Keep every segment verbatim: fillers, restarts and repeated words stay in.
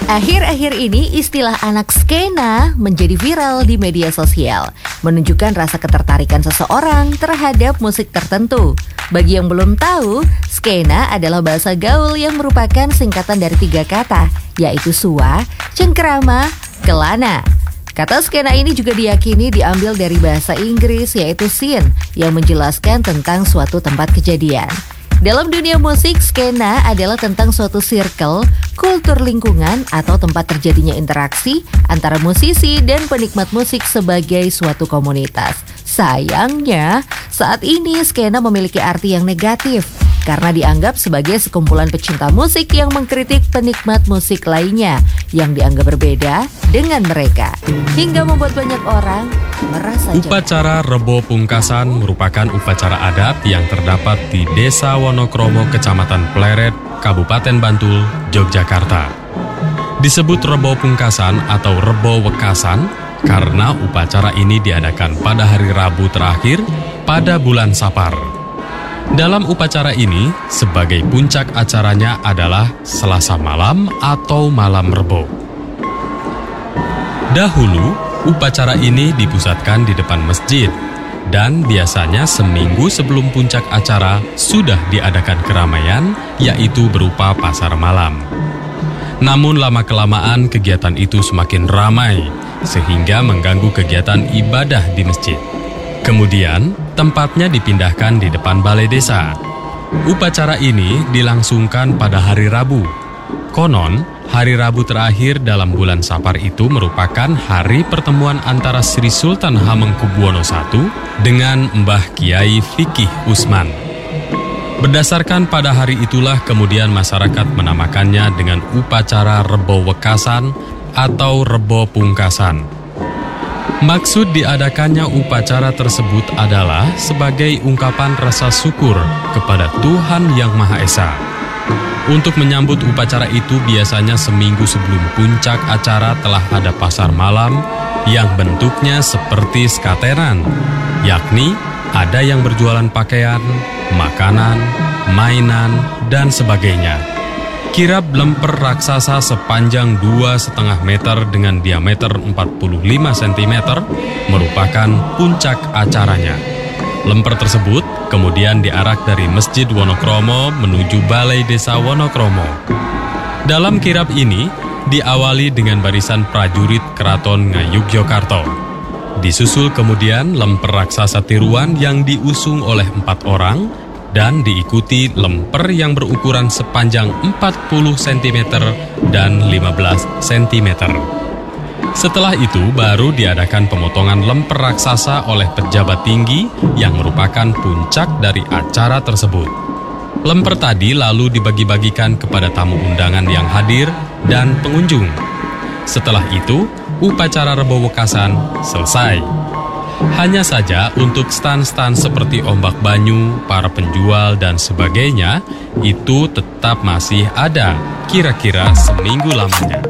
Akhir-akhir ini istilah anak skena menjadi viral di media sosial, menunjukkan rasa ketertarikan seseorang terhadap musik tertentu. Bagi yang belum tahu, skena adalah bahasa gaul yang merupakan singkatan dari tiga kata, yaitu sua, cengkerama, kelana. Kata skena ini juga diyakini diambil dari bahasa Inggris yaitu scene yang menjelaskan tentang suatu tempat kejadian. Dalam dunia musik, skena adalah tentang suatu circle, kultur lingkungan atau tempat terjadinya interaksi antara musisi dan penikmat musik sebagai suatu komunitas. Sayangnya, saat ini skena memiliki arti yang negatif karena dianggap sebagai sekumpulan pecinta musik yang mengkritik penikmat musik lainnya yang dianggap berbeda dengan mereka, hingga membuat banyak orang merasa jengkel. Upacara Rebo Pungkasan merupakan upacara adat yang terdapat di Desa Wonokromo, Kecamatan Pleret, Kabupaten Bantul, Yogyakarta. Disebut Rebo Pungkasan atau Rebo Wekasan karena upacara ini diadakan pada hari Rabu terakhir pada bulan Sapar. Dalam upacara ini, sebagai puncak acaranya adalah Selasa malam atau malam Rebo. Dahulu, upacara ini dipusatkan di depan masjid, dan biasanya seminggu sebelum puncak acara sudah diadakan keramaian, yaitu berupa pasar malam. Namun lama-kelamaan kegiatan itu semakin ramai, sehingga mengganggu kegiatan ibadah di masjid. Kemudian, tempatnya dipindahkan di depan balai desa. Upacara ini dilangsungkan pada hari Rabu. Konon, hari Rabu terakhir dalam bulan Sapar itu merupakan hari pertemuan antara Sri Sultan Hamengkubuwono satu dengan Mbah Kiai Fikih Usman. Berdasarkan pada hari itulah kemudian masyarakat menamakannya dengan upacara Rebo Wekasan atau Rebo Pungkasan. Maksud diadakannya upacara tersebut adalah sebagai ungkapan rasa syukur kepada Tuhan Yang Maha Esa. Untuk menyambut upacara itu biasanya seminggu sebelum puncak acara telah ada pasar malam yang bentuknya seperti skateran, yakni ada yang berjualan pakaian, makanan, mainan, dan sebagainya. Kirab lemper raksasa sepanjang dua koma lima meter dengan diameter empat puluh lima sentimeter merupakan puncak acaranya. Lemper tersebut kemudian diarak dari Masjid Wonokromo menuju Balai Desa Wonokromo. Dalam kirab ini diawali dengan barisan prajurit Keraton Ngayogyakarta. Disusul kemudian lemper raksasa tiruan yang diusung oleh empat orang dan diikuti lemper yang berukuran sepanjang empat puluh sentimeter dan lima belas sentimeter. Setelah itu baru diadakan pemotongan lemper raksasa oleh pejabat tinggi yang merupakan puncak dari acara tersebut. Lemper tadi lalu dibagi-bagikan kepada tamu undangan yang hadir dan pengunjung. Setelah itu, upacara Rebo Wekasan selesai. Hanya saja untuk stan-stan seperti ombak banyu, para penjual, dan sebagainya, itu tetap masih ada, kira-kira seminggu lamanya.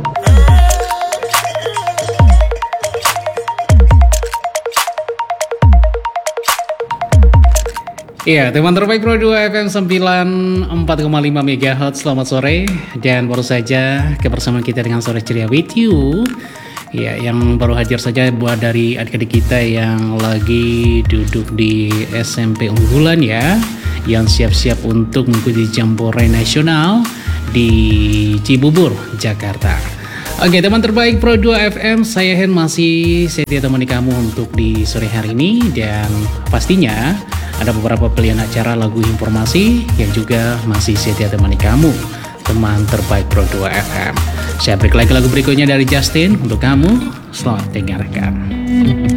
Iya, teman terbaik Pro dua F M sembilan puluh empat koma lima megahertz, selamat sore. Dan baru saja kebersamaan kita dengan Sore Ceria with you. Ya, yang baru hadir saja buat dari adik-adik kita yang lagi duduk di S M P unggulan ya, yang siap-siap untuk mengikuti Jambore Nasional di Cibubur, Jakarta. Oke, teman terbaik Pro dua F M, saya Hen masih setia temani kamu untuk di sore hari ini. Dan pastinya ada beberapa pilihan acara lagu informasi yang juga masih setia temani kamu, teman terbaik Pro dua F M. Saya break lagi lagu berikutnya dari Justin untuk kamu. Selamat dengarkan.